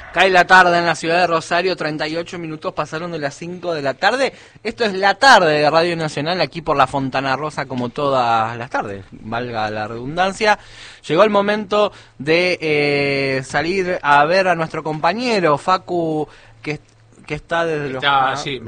Cae la tarde en la ciudad de Rosario, 38 minutos pasaron de las 5 de la tarde. Esto es la tarde de Radio Nacional, aquí por la Fontana Rosa, como todas las tardes, valga la redundancia. Llegó el momento de salir a ver a nuestro compañero Facu, que está desde los... Sí,